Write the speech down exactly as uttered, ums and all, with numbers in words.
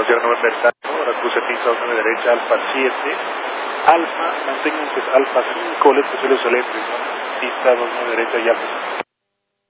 cero nueve Versailles, ahora cruce pista dos nueve derecha, alfa siete, alfa, mantengan que es alfa cinco, les posible solemne, pista dos nueve derecha y alfa.